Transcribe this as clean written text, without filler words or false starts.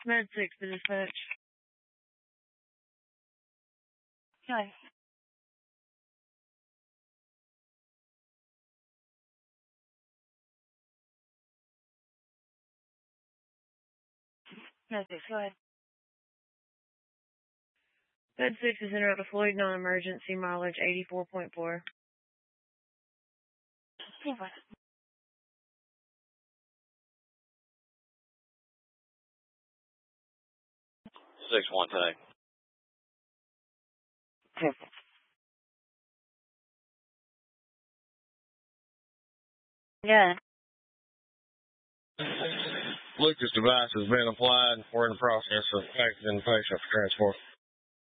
Med 6 to dispatch. Okay. Med 6, go ahead. Med 6 is en route to Floyd, non-emergency, mileage 84.4. Yeah, what? 6-1 today. Perfect. Yeah. Lucas device has been applied. We're in the process of packaging the patient for transport.